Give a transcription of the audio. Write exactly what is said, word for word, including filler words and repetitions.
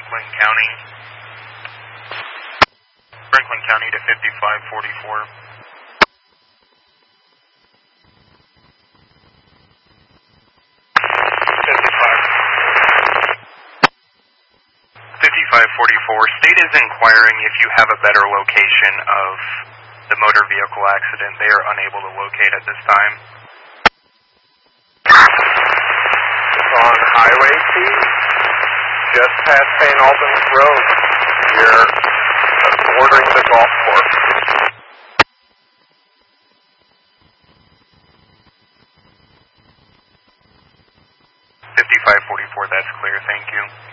Franklin County. Franklin County to fifty-five forty-four. fifty-five forty-four, state is inquiring if you have a better location of the motor vehicle accident. They are unable to locate at this time. It's on Highway T, just past Saint Albans Road. You're bordering the golf course. fifty-five forty-four, that's clear, thank you.